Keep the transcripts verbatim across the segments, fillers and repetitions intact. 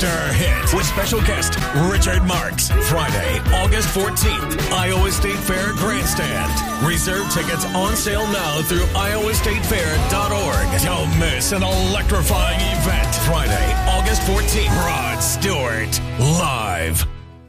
after hit with special guest Richard Marks. Friday, August fourteenth, Iowa State Fair Grandstand. Reserve tickets on sale now through iowa state fair dot org. Don't miss an electrifying event. Friday, August fourteenth, Rod Stewart, live.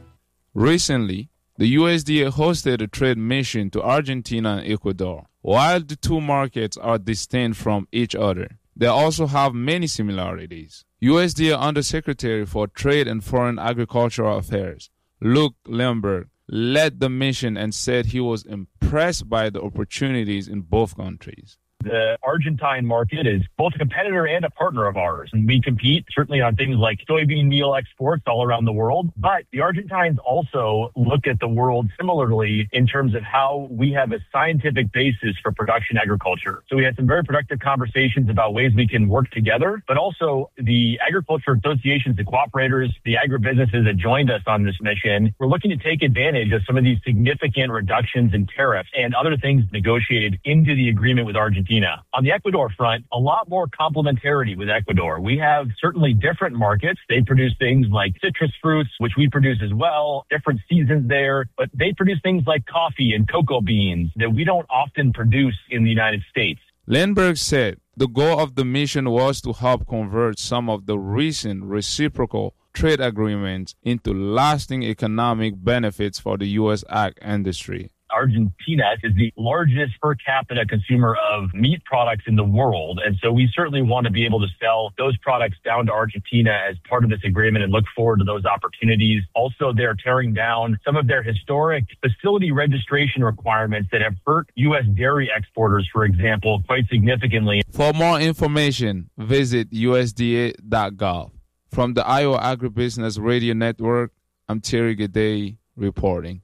Recently, the U S D A hosted a trade mission to Argentina and Ecuador. While the two markets are distinct from each other, they also have many similarities. U S D A Undersecretary for Trade and Foreign Agricultural Affairs, Luke Lindberg, led the mission and said he was impressed by the opportunities in both countries. The Argentine market is both a competitor and a partner of ours, and we compete certainly on things like soybean meal exports all around the world. But the Argentines also look at the world similarly in terms of how we have a scientific basis for production agriculture. So we had some very productive conversations about ways we can work together, but also the agriculture associations, the cooperators, the agribusinesses that joined us on this mission. We're looking to take advantage of some of these significant reductions in tariffs and other things negotiated into the agreement with Argentina. On the Ecuador front, a lot more complementarity with Ecuador. We have certainly different markets. They produce things like citrus fruits, which we produce as well, different seasons there, but they produce things like coffee and cocoa beans that we don't often produce in the United States. Lindbergh said the goal of the mission was to help convert some of the recent reciprocal trade agreements into lasting economic benefits for the U S ag industry. Argentina is the largest per capita consumer of meat products in the world. And so we certainly want to be able to sell those products down to Argentina as part of this agreement and look forward to those opportunities. Also, they're tearing down some of their historic facility registration requirements that have hurt U S dairy exporters, for example, quite significantly. For more information, visit U S D A dot gov. From the Iowa Agribusiness Radio Network, I'm Terry Gade reporting.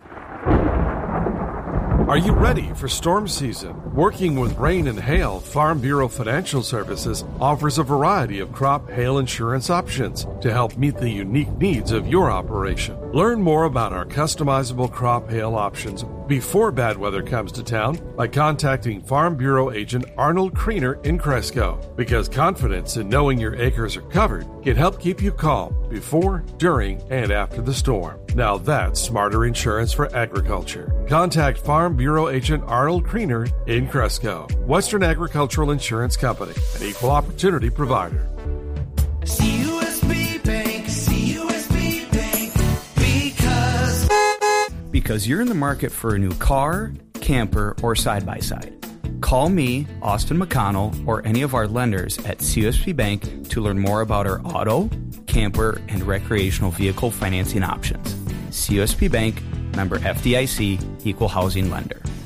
Are you ready for storm season? Working with rain and hail, Farm Bureau Financial Services offers a variety of crop hail insurance options to help meet the unique needs of your operation. Learn more about our customizable crop hail options before bad weather comes to town by contacting Farm Bureau agent Arnold Kriener in Cresco, because confidence in knowing your acres are covered can help keep you calm before, during, and after the storm. Now that's smarter insurance for agriculture. Contact Farm Bureau agent Arnold Kriener in Cresco. Western Agricultural Insurance Company, an equal opportunity provider. C U S B Bank, C U S B Bank, because... Because you're in the market for a new car, camper, or side-by-side. Call me, Austin McConnell, or any of our lenders at C U S B Bank to learn more about our auto, camper, and recreational vehicle financing options. C U S B Bank, member F D I C, equal housing lender.